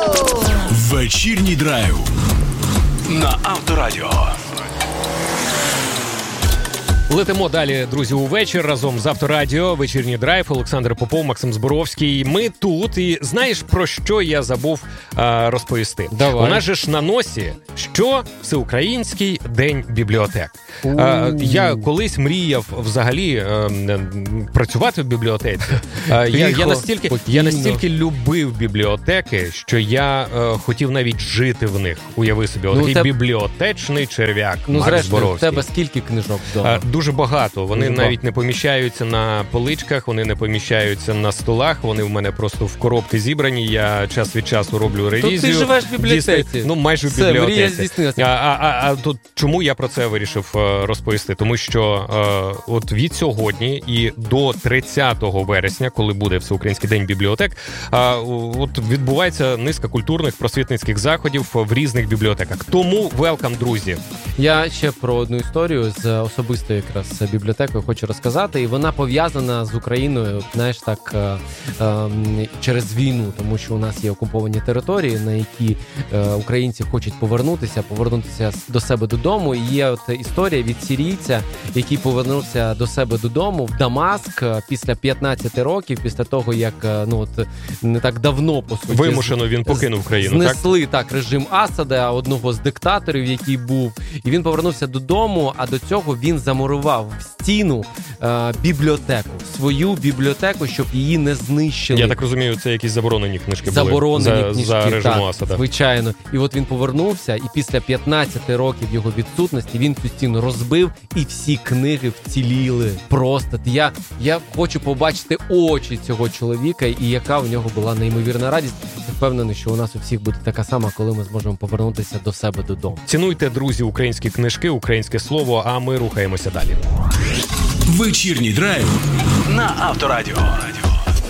Вечірній драйв на Авторадіо. Летимо далі, друзі, увечір разом з Авторадіо. Вечірній драйв, Олександр Попов, Максим Зборовський. Ми тут. І знаєш, про що я забув розповісти? Давай. У нас же ж на носі, що Всеукраїнський день бібліотек. Я колись мріяв взагалі працювати в бібліотеці. Я настільки любив бібліотеки, що я хотів навіть жити в них. Уяви собі, такий бібліотечний черв'як. Зрештою, Зборовський. В тебе скільки книжок вдома? Дуже багато. Вони навіть не поміщаються на поличках, вони не поміщаються на столах, вони в мене просто в коробки зібрані. Я час від часу роблю ревізію. То ти живеш в бібліотеці. Майже в бібліотеці. Мрія здійснилася. А тут чому я про це вирішив розповісти? Тому що от від сьогодні і до 30 вересня, коли буде Всеукраїнський день бібліотек, от відбувається низка культурних просвітницьких заходів в різних бібліотеках. Тому велкам, друзі. Я ще про одну історію з особистою якраз бібліотекою хочу розказати, і вона пов'язана з Україною, знаєш, так, через війну, тому що у нас є окуповані території, на які українці хочуть повернутися до себе додому. І є от історія від сирійця, який повернувся до себе додому в Дамаск після 15 років, після того, як не так давно, по суті, вимушено він покинув країну, знесли так режим Асада, одного з диктаторів, який був. І він повернувся додому, а до цього він замурував в стіну бібліотеку, свою бібліотеку, щоб її не знищили. Я так розумію, це якісь заборонені книжки були за режиму Асада. Звичайно. І от він повернувся, і після 15 років його відсутності він цю стіну розбив, і всі книги вціліли. Просто. Я хочу побачити очі цього чоловіка, і яка у нього була неймовірна радість. Я впевнений, що у нас у всіх буде така сама, коли ми зможемо повернутися до себе додому. Цінуйте, друзі, українські книжки, українське слово, а ми рухаємося далі. Вечірній драйв на Авторадіо.